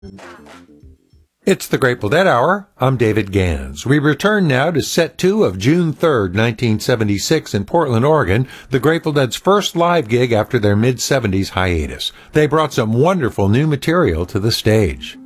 It's the Grateful Dead Hour. I'm David Gans. We return now to set 2 of June 3rd, 1976 in Portland, Oregon, the Grateful Dead's first live gig after their mid-70s hiatus. They brought some wonderful new material to the stage.